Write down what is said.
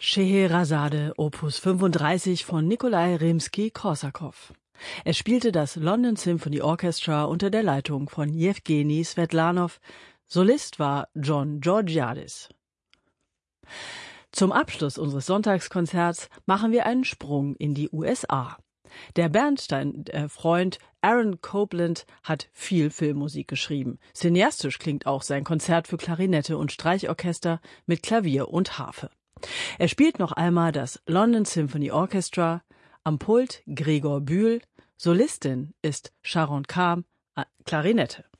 Scheherazade, Opus 35 von Nikolai Rimski-Korsakow. Er spielte das London Symphony Orchestra unter der Leitung von Jewgeni Swetlanow. Solist war John Georgiadis. Zum Abschluss unseres Sonntagskonzerts machen wir einen Sprung in die USA. Der Bernstein-Freund Aaron Copland hat viel Filmmusik geschrieben. Cineastisch klingt auch sein Konzert für Klarinette und Streichorchester mit Klavier und Harfe. Er spielt noch einmal das London Symphony Orchestra, am Pult Gregor Bühl, Solistin ist Sharon Kam, Klarinette.